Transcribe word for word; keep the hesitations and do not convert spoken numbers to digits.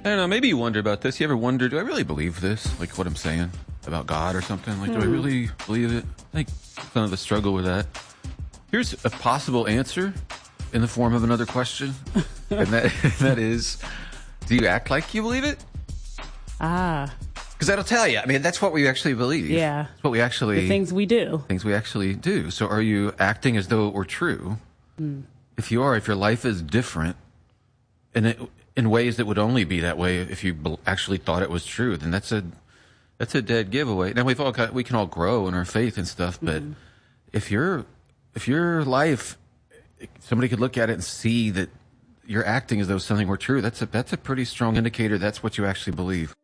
I don't know, maybe you wonder about this. You ever wonder, do I really believe this? Like what I'm saying about God or something? Like, do I really believe it? I think some of us struggle with that. Here's a possible answer in the form of another question. and that that is, do you act like you believe it? Ah. Because that'll tell you. I mean, that's what we actually believe. Yeah. It's what we actually... The things we do. Things we actually do. So are you acting as though it were true? Mm. If you are, if your life is different, and it, in ways that would only be that way if you actually thought it was true, then that's a that's a dead giveaway. Now we've all got, we can all grow in our faith and stuff, but mm-hmm. if your if your life, somebody could look at it and see that you're acting as though something were true, that's a that's a pretty strong indicator that's what you actually believe.